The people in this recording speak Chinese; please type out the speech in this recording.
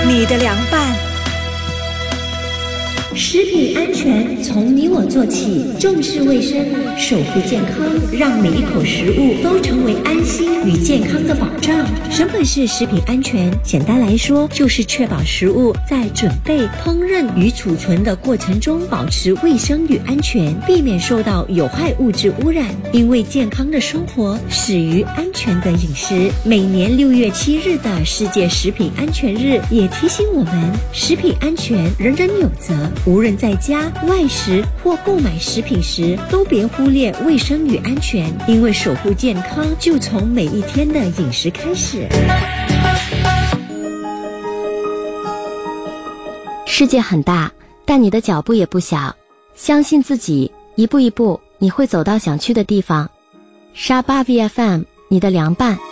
你的凉拌。 食品安全从你我做起，重视卫生，守护健康，让每一口食物都成为安心与健康的保障。什么是食品安全？简单来说，就是确保食物在准备、烹饪与储存的过程中保持卫生与安全，避免受到有害物质污染。因为健康的生活始于安全的饮食，每年6月7日的世界食品安全日也提醒我们，食品安全人人有责。无论在家、外食或购买食品时，都别忽略卫生与安全，因为守护健康就从每一天的饮食开始。 世界很大，但你的脚步也不小，相信自己，一步一步，你会走到想去的地方。沙巴 VFM， 你的凉拌。